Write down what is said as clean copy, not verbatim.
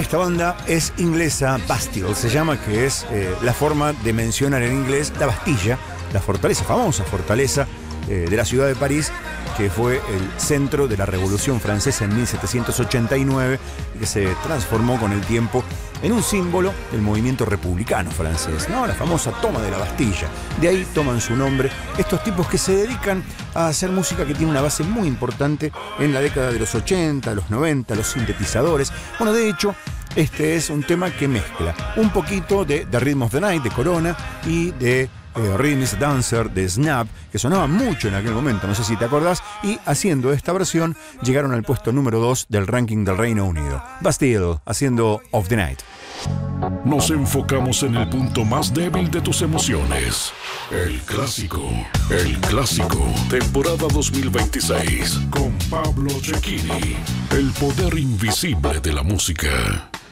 Esta banda es inglesa, Bastille se llama, que es la forma de mencionar en inglés la Bastilla, la fortaleza, famosa fortaleza de la ciudad de París, que fue el centro de la Revolución Francesa en 1789 y que se transformó con el tiempo en un símbolo del movimiento republicano francés, ¿no? La famosa toma de la Bastilla. De ahí toman su nombre estos tipos que se dedican a hacer música que tiene una base muy importante en la década de los 80, los 90, los sintetizadores. Bueno, de hecho, este es un tema que mezcla un poquito de The Rhythm of the Night de Corona y de Rhythm is a Dancer de Snap, que sonaba mucho en aquel momento, no sé si te acordás, y haciendo esta versión llegaron al puesto número 2 del ranking del Reino Unido. Bastille haciendo Of the Night. Nos enfocamos en el punto más débil de tus emociones. El clásico, temporada 2026, con Pablo Cecchini, el poder invisible de la música.